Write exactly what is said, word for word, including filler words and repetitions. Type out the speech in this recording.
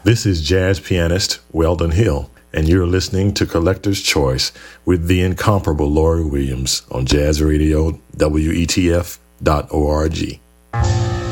This is jazz pianist Weldon Hill, and you're listening to Collector's Choice with the incomparable Laurie Williams on Jazz Radio, W E T F dot org.